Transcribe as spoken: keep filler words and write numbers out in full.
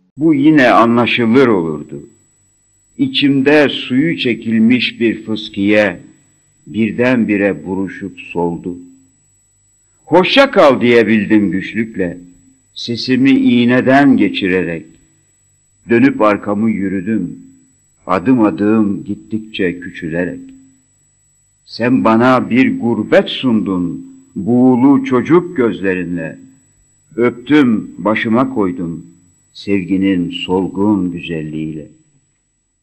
Bu yine anlaşılır olurdu. İçimde suyu çekilmiş bir fıskiye birdenbire buruşup soldu. Hoşça kal diyebildim güçlükle, sesimi iğneden geçirerek. Dönüp arkamı yürüdüm, adım adım gittikçe küçülerek. Sen bana bir gurbet sundun, buğulu çocuk gözlerinle. Öptüm, başıma koydum, sevginin solgun güzelliğiyle.